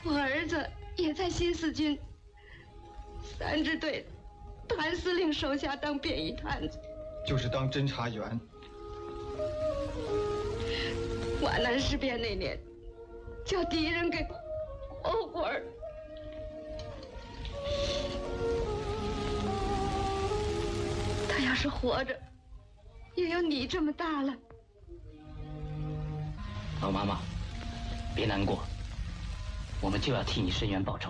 我儿子也在新四军3支队团司令手下当便衣探子， 就是当侦察员。 皖南事变那年，叫敌人给活活儿。他要是活着，也有你这么大了。 老妈妈，别难过，我们就要替你申冤报仇。